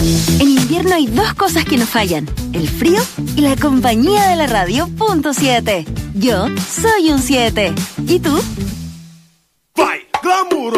En invierno hay dos cosas que no fallan: el frío y la compañía de la radio. Punto 7. Yo soy un 7. ¿Y tú? Vai, glamour!